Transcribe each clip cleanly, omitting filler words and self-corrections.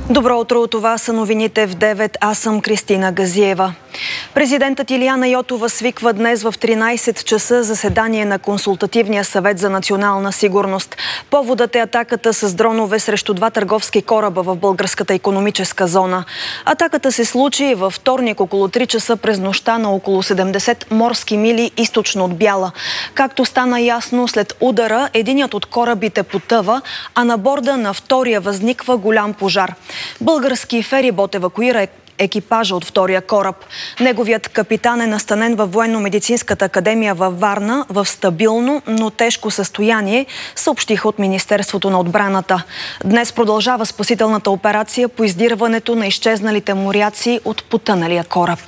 Добро утро, това са новините в 9. Аз съм Кристина Газиева. Президентът Илияна Йотова свиква днес в 13 часа заседание на Консултативния съвет за национална сигурност. Поводът е атаката с дронове срещу 2 търговски кораба в българската икономическа зона. Атаката се случи във вторник около 3 часа през нощта на около 70 морски мили източно от Бяла. Както стана ясно, след удара единият от корабите потъва, а на борда на втория възниква голям пожар. Български ферибот евакуира екипажа от втория кораб. Неговият капитан е настанен във Военно-медицинската академия във Варна в стабилно, но тежко състояние, съобщиха от Министерството на отбраната. Днес продължава спасителната операция по издирването на изчезналите моряци от потъналия кораб.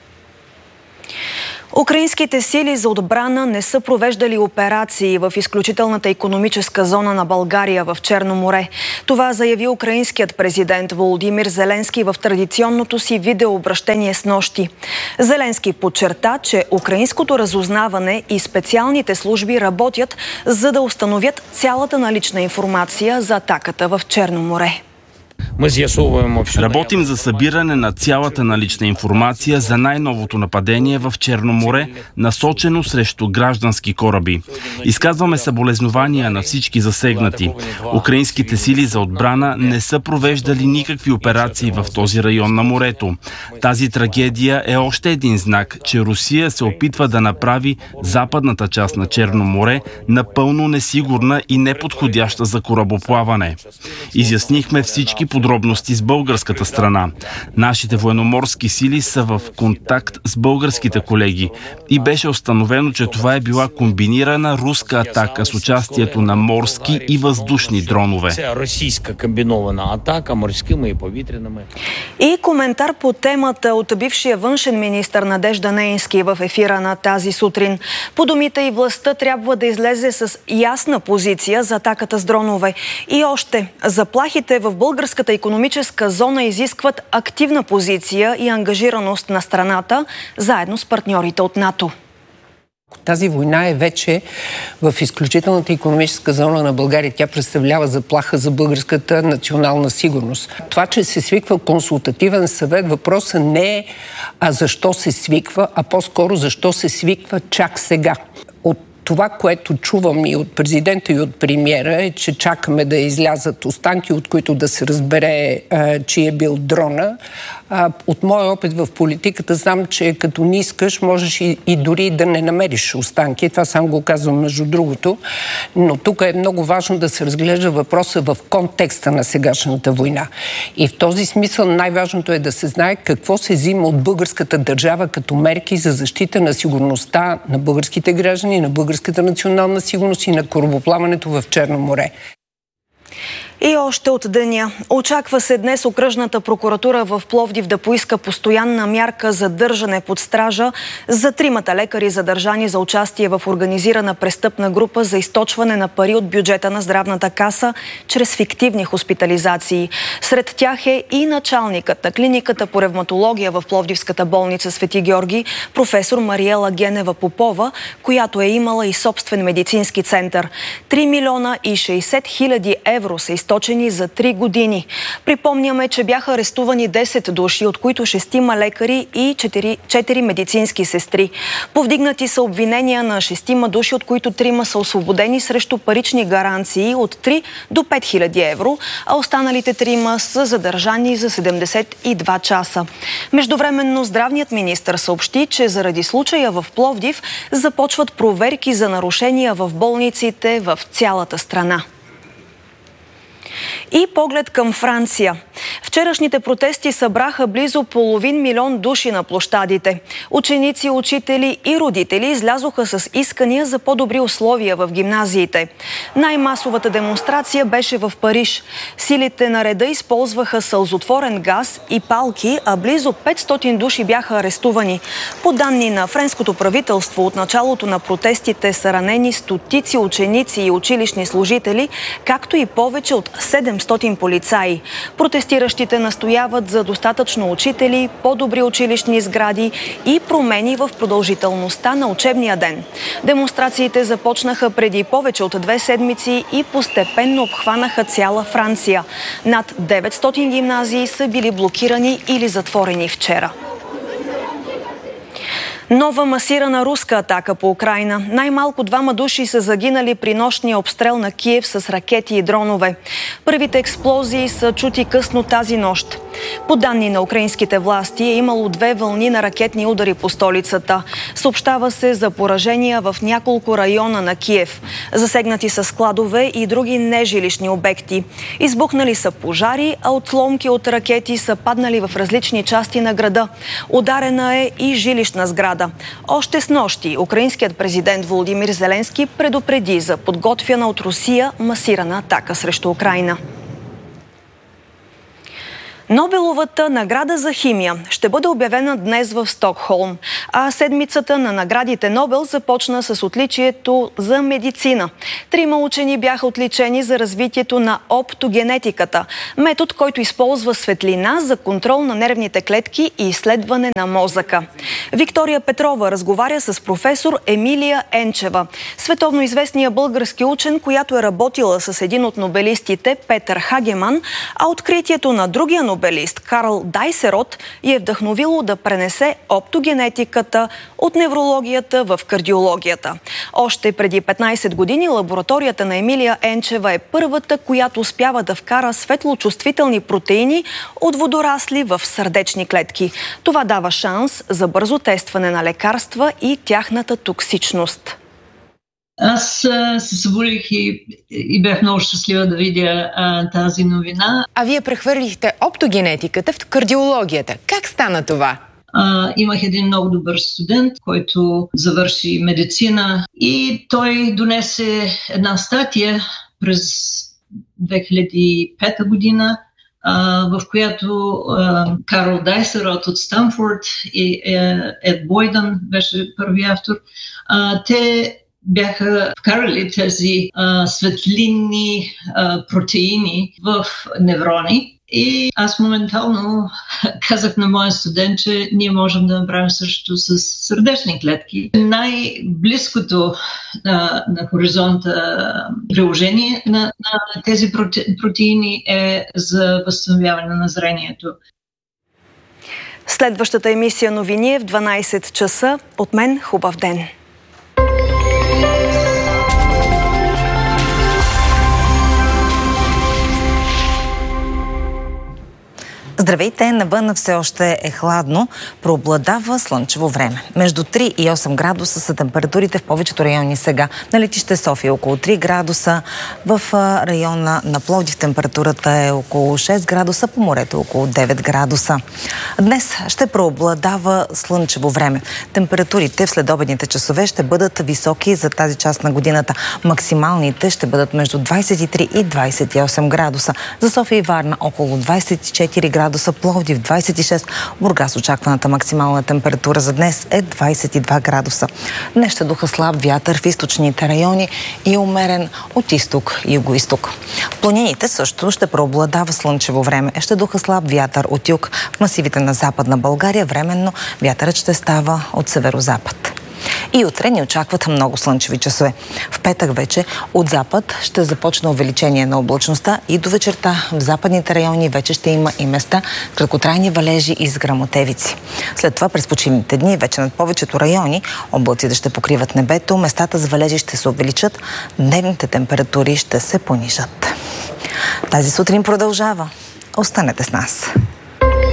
Украинските сили за отбрана не са провеждали операции в изключителната икономическа зона на България в Черно море. Това заяви украинският президент Володимир Зеленски в традиционното си видеообращение снощи. Зеленски подчерта, че украинското разузнаване и специалните служби работят, за да установят цялата налична информация за атаката в Черно море. Работим за събиране на цялата налична информация за най-новото нападение в Черно море, насочено срещу граждански кораби. Изказваме съболезнования на всички засегнати. Украинските сили за отбрана не са провеждали никакви операции в този район на морето. Тази трагедия е още един знак, че Русия се опитва да направи западната част на Черно море напълно несигурна и неподходяща за корабоплаване. Изяснихме всички подробности с българската страна. Нашите военноморски сили са в контакт с българските колеги и беше установено, че това е била комбинирана руска атака с участието на морски и въздушни дронове. И коментар по темата от бившия външен министър Надежда Нейнски в ефира на тази сутрин. По думите и властта трябва да излезе с ясна позиция за атаката с дронове. И още, заплахите в българската икономическа зона изискват активна позиция и ангажираност на страната, заедно с партньорите от НАТО. Тази война е вече в изключителната икономическа зона на България. Тя представлява заплаха за българската национална сигурност. Това, че се свиква консултативен съвет, въпросът не е защо се свиква, а по-скоро защо се свиква чак сега. Това, което чувам и от президента, и от премиера, е, че чакаме да излязат останки, от които да се разбере, че е бил дрона. От моя опит в политиката знам, че като не искаш, можеш и дори да не намериш останки. Това сам го казвам между другото. Но тук е много важно да се разглежда въпроса в контекста на сегашната война. И в този смисъл най-важното е да се знае какво се взима от българската държава като мерки за защита на сигурността на българските граждани, на българската национална сигурност и на корабоплаването в Черно море. И още от деня. Очаква се днес окръжната прокуратура в Пловдив да поиска постоянна мярка за държане под стража за 3 лекари, задържани за участие в организирана престъпна група за източване на пари от бюджета на здравната каса чрез фиктивни хоспитализации. Сред тях е и началникът на клиниката по ревматология в Пловдивската болница Свети Георги, професор Мариела Генева Попова, която е имала и собствен медицински център. 3 милиона и 60 хиляди евро са източени за 3 години. Припомняме, че бяха арестувани 10 души, от които 6 лекари и 4 медицински сестри. Повдигнати са обвинения на 6 души, от които 3 са освободени срещу парични гаранции от 3 до 5 хиляди евро, а останалите 3 са задържани за 72 часа. Междувременно здравният министър съобщи, че заради случая в Пловдив започват проверки за нарушения в болниците в цялата страна. И поглед към Франция. Вчерашните протести събраха близо половин милион души на площадите. Ученици, учители и родители излязоха с искания за по-добри условия в гимназиите. Най-масовата демонстрация беше в Париж. Силите на реда използваха сълзотворен газ и палки, а близо 500 души бяха арестувани. По данни на френското правителство, от началото на протестите са ранени стотици ученици и училищни служители, както и повече от 700 полицаи. Протестиращите Протестиращите настояват за достатъчно учители, по-добри училищни сгради и промени в продължителността на учебния ден. Демонстрациите започнаха преди повече от 2 седмици и постепенно обхванаха цяла Франция. Над 900 гимназии са били блокирани или затворени вчера. Нова масирана руска атака по Украйна. Най-малко 2 души са загинали при нощния обстрел на Киев с ракети и дронове. Първите експлозии са чути късно тази нощ. По данни на украинските власти е имало 2 вълни на ракетни удари по столицата. Съобщава се за поражения в няколко района на Киев. Засегнати са складове и други нежилищни обекти. Избухнали са пожари, а отломки от ракети са паднали в различни части на града. Ударена е и жилищна сграда. Още снощи украинският президент Володимир Зеленски предупреди за подготвяна от Русия масирана атака срещу Украйна. Нобеловата награда за химия ще бъде обявена днес в Стокхолм, а седмицата на наградите Нобел започна с отличието за медицина. 3 учени бяха отличени за развитието на оптогенетиката, метод, който използва светлина за контрол на нервните клетки и изследване на мозъка. Виктория Петрова разговаря с професор Емилия Енчева, световно известния български учен, която е работила с един от нобелистите Петър Хагеман, а откритието на другия нобелист Карл Дайсерот е вдъхновило да пренесе оптогенетиката от неврологията в кардиологията. Още преди 15 години лабораторията на Емилия Енчева е първата, която успява да вкара светлочувствителни протеини от водорасли в сърдечни клетки. Това дава шанс за бързо тестване на лекарства и тяхната токсичност. Аз се събудих и бях много щастлива да видя тази новина. А вие прехвърлихте оптогенетиката в кардиологията. Как стана това? Имах един много добър студент, който завърши медицина и той донесе една статия през 2005 година, в която Карл Дайсерот от Станфорд и Ед Бойдън беше първи автор. Те бяха вкарали тези светлинни протеини в неврони. И аз моментално казах на моя студент, че ние можем да направим също с сърдечни клетки. Най-близкото на хоризонта приложение на тези протеини е за възстановяване на зрението. Следващата емисия новини е в 12 часа. От мен хубав ден! Здравейте! Навън все още е хладно, преобладава слънчево време. Между 3 и 8 градуса са температурите в повечето райони сега. На летище София около 3 градуса, в района на Пловдив температурата е около 6 градуса, по морето около 9 градуса. Днес ще преобладава слънчево време. Температурите в следобедните часове ще бъдат високи за тази част на годината. Максималните ще бъдат между 23 и 28 градуса. За София и Варна около 24 градуса, Пловдив 26, Бургас очакваната максимална температура за днес е 22 градуса. Днес ще духа слаб вятър в източните райони и умерен от изток и югоизток. В планините също ще преобладава слънчево време. Ще духа слаб вятър от юг. В масивите на Западна България временно вятърът ще става от северозапад. И утре ни очакват много слънчеви часове. В петък вече от запад ще започне увеличение на облачността и до вечерта в западните райони вече ще има и места краткотрайни валежи и сграмотевици. След това през почивните дни вече над повечето райони облаците ще покриват небето, местата за валежи ще се увеличат, дневните температури ще се понижат. Тази сутрин продължава. Останете с нас.